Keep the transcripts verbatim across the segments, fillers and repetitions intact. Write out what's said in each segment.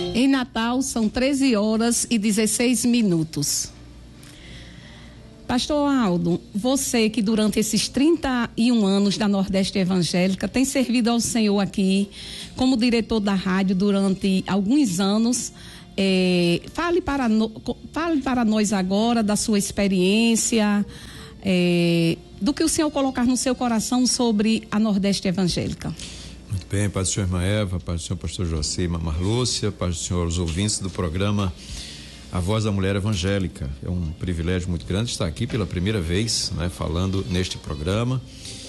Em Natal são treze horas e dezesseis minutos. Pastor Aldo, você que durante esses trinta e um anos da Nordeste Evangélica tem servido ao Senhor aqui como diretor da rádio durante alguns anos, é, fale, para no, fale para nós agora da sua experiência, é, do que o Senhor colocar no seu coração sobre a Nordeste Evangélica. Muito bem, Paz do Senhor, irmã Eva, Paz do Senhor, pastor Joacir, irmã Marlúcia, Paz do Senhor, os ouvintes do programa A Voz da Mulher Evangélica. É um privilégio muito grande estar aqui pela primeira vez, né, falando neste programa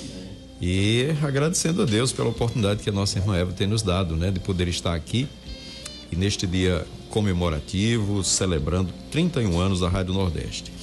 e agradecendo a Deus pela oportunidade que a nossa irmã Eva tem nos dado, né, de poder estar aqui e neste dia comemorativo, celebrando trinta e um anos da Rádio Nordeste.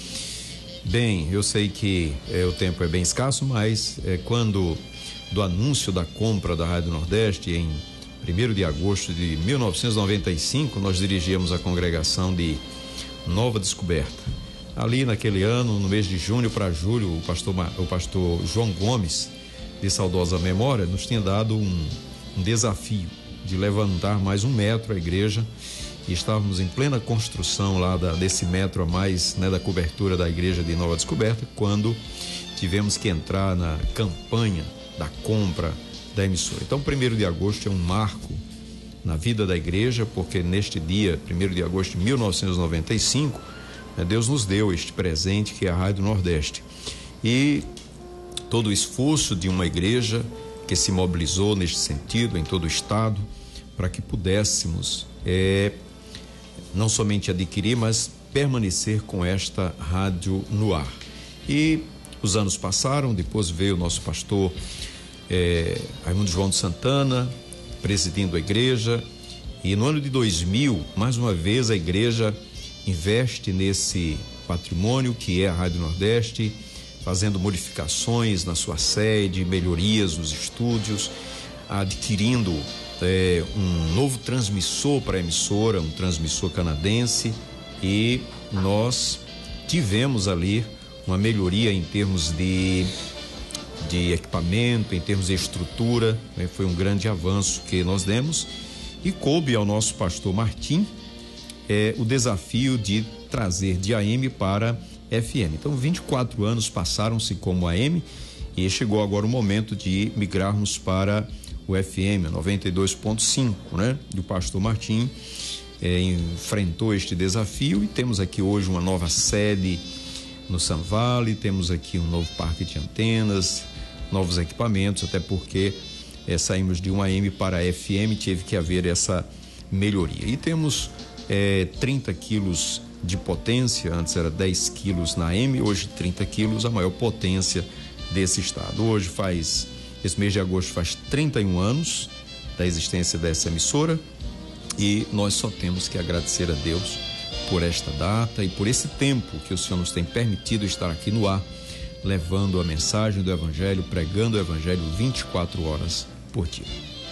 Bem, eu sei que é, o tempo é bem escasso, mas é, quando do anúncio da compra da Rádio Nordeste em primeiro de agosto de mil novecentos e noventa e cinco, nós dirigíamos a congregação de Nova Descoberta. Ali naquele ano, no mês de junho para julho, o pastor, o pastor João Gomes, de saudosa memória, nos tinha dado um, um desafio de levantar mais um metro a igreja, e estávamos em plena construção lá da, desse metro a mais, né, da cobertura da igreja de Nova Descoberta, quando tivemos que entrar na campanha da compra da emissora. Então, primeiro de agosto é um marco na vida da igreja, porque neste dia, primeiro de agosto de mil novecentos e noventa e cinco, né, Deus nos deu este presente que é a Rádio Nordeste. E todo o esforço de uma igreja que se mobilizou neste sentido, em todo o estado, para que pudéssemos é, não somente adquirir, mas permanecer com esta rádio no ar. E os anos passaram, depois veio o nosso pastor É, Raimundo João de Santana, presidindo a igreja, e no ano de dois mil, mais uma vez a igreja investe nesse patrimônio que é a Rádio Nordeste, fazendo modificações na sua sede, melhorias nos estúdios, adquirindo é, um novo transmissor para a emissora, um transmissor canadense, e nós tivemos ali uma melhoria em termos de de equipamento, em termos de estrutura, né? Foi um grande avanço que nós demos, e coube ao nosso pastor Martim é, o desafio de trazer de A M para F M. Então, vinte e quatro anos passaram-se como A M e chegou agora o momento de migrarmos para o F M, noventa e dois ponto cinco, né? E o pastor Martim é, enfrentou este desafio, e temos aqui hoje uma nova sede no Sun Valley, temos aqui um novo parque de antenas, novos equipamentos, até porque eh, saímos de um A M para F M, teve que haver essa melhoria. E temos eh, trinta quilos de potência, antes era dez quilos na A M, hoje trinta quilos, a maior potência desse estado. Hoje faz, esse mês de agosto faz trinta e um anos da existência dessa emissora, e nós só temos que agradecer a Deus por esta data e por esse tempo que o Senhor nos tem permitido estar aqui no ar, levando a mensagem do Evangelho, pregando o Evangelho vinte e quatro horas por dia.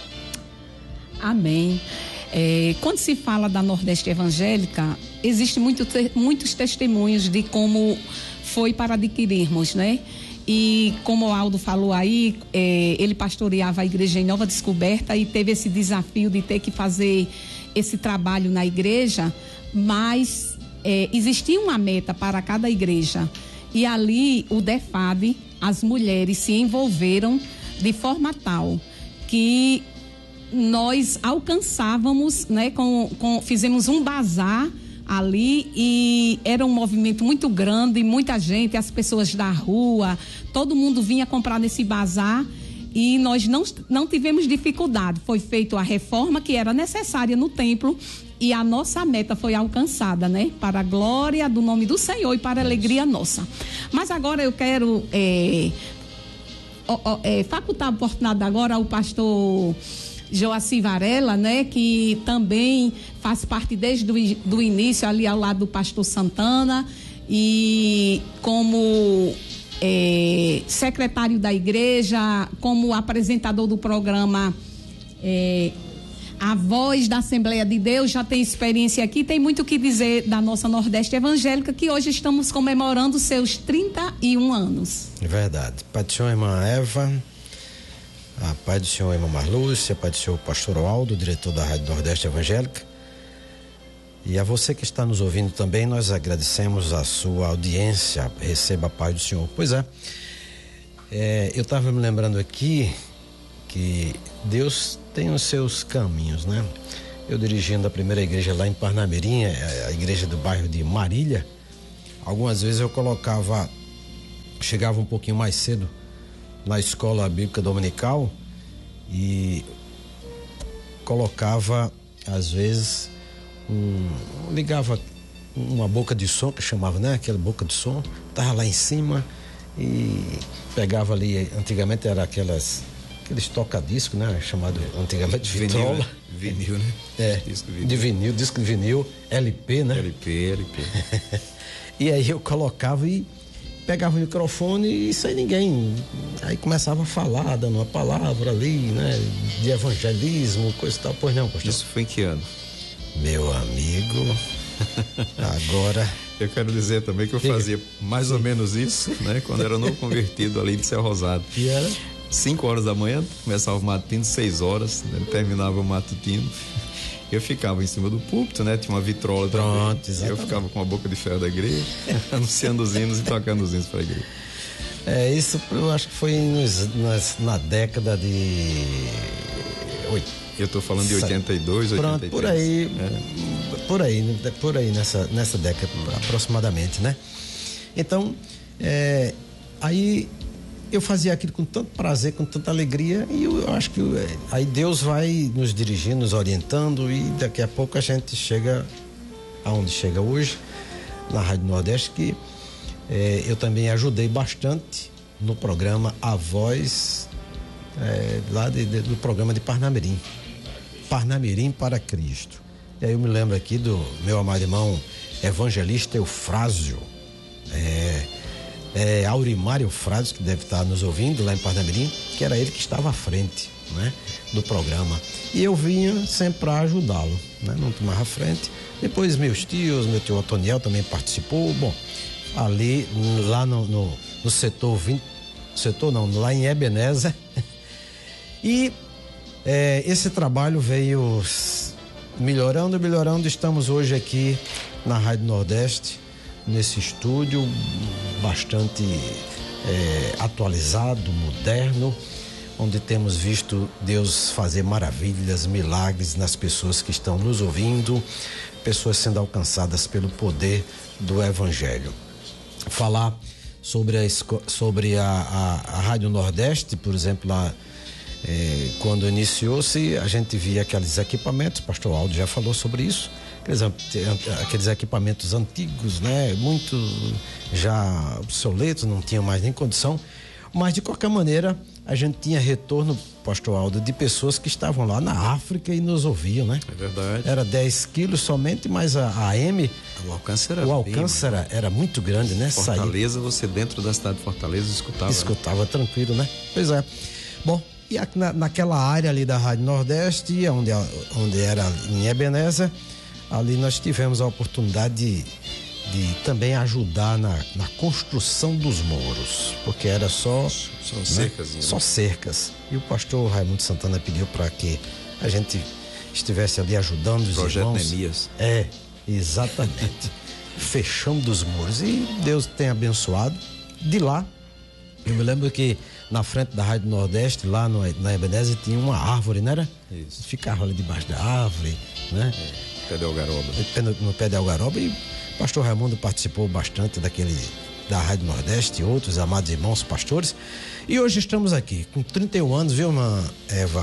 Amém. É, quando se fala da Nordeste Evangélica, existem muito, muitos testemunhos de como foi para adquirirmos, né? E como o Aldo falou aí, é, ele pastoreava a igreja em Nova Descoberta e teve esse desafio de ter que fazer esse trabalho na igreja, mas é, existia uma meta para cada igreja, e ali o D E F A D, as mulheres se envolveram de forma tal que nós alcançávamos, né, com, com, fizemos um bazar ali, e era um movimento muito grande, muita gente, as pessoas da rua, todo mundo vinha comprar nesse bazar, e nós não, não tivemos dificuldade. Foi feita a reforma que era necessária no templo, e a nossa meta foi alcançada, né? Para a glória do nome do Senhor e para a alegria nossa. Mas agora eu quero é, é, facultar a oportunidade agora ao pastor Joacir Varela, né? Que também faz parte desde o do início ali ao lado do pastor Santana, e como é, secretário da igreja, como apresentador do programa é, A Voz da Assembleia de Deus, já tem experiência aqui, tem muito o que dizer da nossa Nordeste Evangélica, que hoje estamos comemorando seus trinta e um anos. É verdade. Pai do Senhor, irmã Eva, a Pai do Senhor, irmã Marlúcia, Pai do Senhor, pastor Aldo, diretor da Rádio Nordeste Evangélica, E a você que está nos ouvindo também, nós agradecemos a sua audiência. Receba a paz do Senhor. Pois é, é eu estava me lembrando aqui que Deus tem os seus caminhos, né? Eu dirigindo a primeira igreja lá em Parnamirim, a igreja do bairro de Marília, algumas vezes eu colocava, chegava um pouquinho mais cedo na escola bíblica dominical e colocava, às vezes, um, ligava uma boca de som, que chamava, né? Aquela boca de som, tava lá em cima e pegava ali, antigamente era aquelas, aqueles toca-disco, né? Chamado antigamente de vitrola. Vinil, né? Vinil, né? É, disco vinil. de vinil, disco de vinil, L P, né? L P, L P. E aí eu colocava e pegava o microfone e sem ninguém. Aí começava a falar, dando uma palavra ali, né? De evangelismo, coisa e tal. Pois não, pastor? Isso foi em que ano? Meu amigo, agora... Eu quero dizer também que eu Diga. fazia mais Sim. ou menos isso, né? Quando era novo convertido ali de Céu Rosado. E era? Cinco horas da manhã, começava o matutino, seis horas, né? Terminava o matutino. Eu ficava em cima do púlpito, né? Tinha uma vitrola Pronto, também. Exatamente. Eu ficava com a boca de ferro da igreja, anunciando os hinos e tocando os hinos para a igreja. É, isso eu acho que foi nos, nas, na década de... Oito. Eu estou falando de oitenta e dois, oitenta e três. Pronto, por aí, é. por aí, por aí nessa, nessa década aproximadamente, né? Então, é, aí eu fazia aquilo com tanto prazer, com tanta alegria, e eu acho que aí Deus vai nos dirigindo, nos orientando, e daqui a pouco a gente chega aonde chega hoje, na Rádio Nordeste, que é, eu também ajudei bastante no programa A Voz, é, lá de, de, do programa de Parnamirim. Parnamirim para Cristo. E aí eu me lembro aqui do meu amado irmão evangelista Eufrásio, é, é, Aurimar Eufrásio, que deve estar nos ouvindo lá em Parnamirim, que era ele que estava à frente, né, do programa. E eu vinha sempre para ajudá-lo, né, não tomava frente. Depois meus tios, meu tio Otoniel também participou. Bom, ali lá no, no, no setor vinte, setor não, lá em Ebenezer. E É, esse trabalho veio melhorando, melhorando. Estamos hoje aqui na Rádio Nordeste, nesse estúdio bastante é, atualizado, moderno, onde temos visto Deus fazer maravilhas, milagres nas pessoas que estão nos ouvindo, pessoas sendo alcançadas pelo poder do Evangelho. Falar sobre a, sobre a, a, a Rádio Nordeste, por exemplo, lá. É, quando iniciou-se, a gente via aqueles equipamentos, o pastor Aldo já falou sobre isso, aqueles, aqueles equipamentos antigos, né, muito já obsoletos, não tinham mais nem condição, mas de qualquer maneira a gente tinha retorno, pastor Aldo, de pessoas que estavam lá na África e nos ouviam, né? É verdade. Era dez quilos somente, mas a, a M, o alcance era o alcance bem, era, era muito grande, né? Fortaleza, Saí, você dentro da cidade de Fortaleza escutava. Escutava, né? Tranquilo, né? Pois é. Bom, e aqui na, naquela área ali da Rádio Nordeste, onde, onde era em Ebenezer, ali nós tivemos a oportunidade de, de também ajudar na, na construção dos muros, porque era só, só, né, cercas, só né? cercas. E o pastor Raimundo Santana pediu para que a gente estivesse ali ajudando os Projeto irmãos. Projeto Neemias. É, exatamente. Fechando os muros. E Deus tem abençoado. De lá, eu me lembro que na frente da Rádio Nordeste, lá no, na Ebenezer, tinha uma árvore, não era? Isso. Ficava ali debaixo da árvore, né? É, pé de algaroba. No, no pé de algaroba. E o pastor Raimundo participou bastante daquele, da Rádio Nordeste e outros amados irmãos pastores. E hoje estamos aqui, com trinta e um anos, viu, irmã Eva?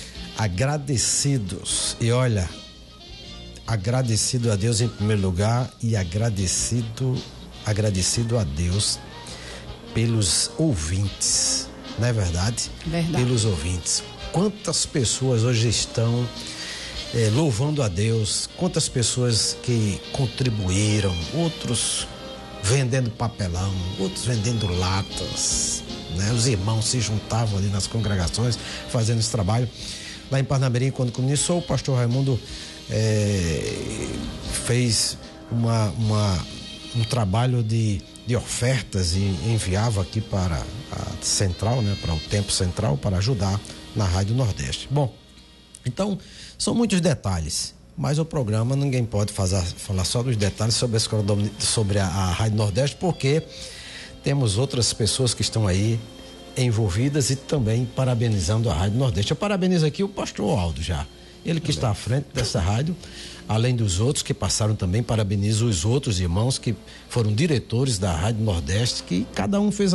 Agradecidos. E olha, agradecido a Deus em primeiro lugar e agradecido, agradecido a Deus pelos ouvintes, não é verdade? Verdade. Pelos ouvintes. Quantas pessoas hoje estão é, louvando a Deus, quantas pessoas que contribuíram, outros vendendo papelão, outros vendendo latas, né? Os irmãos se juntavam ali nas congregações fazendo esse trabalho. Lá em Parnamirim, quando começou, o pastor Raimundo é, fez uma, uma, um trabalho de de ofertas e enviava aqui para a central, né, para o Tempo Central, para ajudar na Rádio Nordeste. Bom, então, são muitos detalhes, mas o programa ninguém pode fazer, falar só dos detalhes sobre a escola sobre a, a Rádio Nordeste, porque temos outras pessoas que estão aí envolvidas e também parabenizando a Rádio Nordeste. Eu parabenizo aqui o pastor Aldo já. Ele que está à frente dessa rádio, além dos outros que passaram também, parabenizo os outros irmãos que foram diretores da Rádio Nordeste, que cada um fez a